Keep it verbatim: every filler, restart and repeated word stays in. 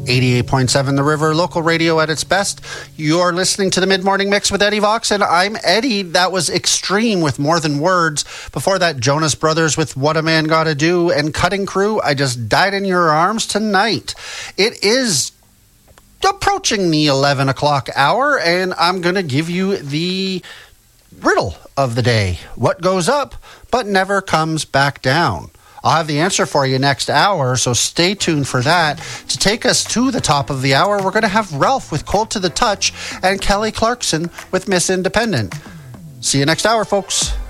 eighty-eight point seven The River, local radio at its best. You're listening to the Mid-Morning Mix with Eddie Vox, and I'm Eddie. That was Extreme with More Than Words. Before that, Jonas Brothers with What a Man Gotta Do, and Cutting Crew, I Just Died in Your Arms Tonight. It is approaching the eleven o'clock hour, and I'm going to give you the riddle of the day. What goes up but never comes back down? I'll have the answer for you next hour, so stay tuned for that. To take us to the top of the hour, we're going to have Ralph with Cold to the Touch and Kelly Clarkson with Miss Independent. See you next hour, folks.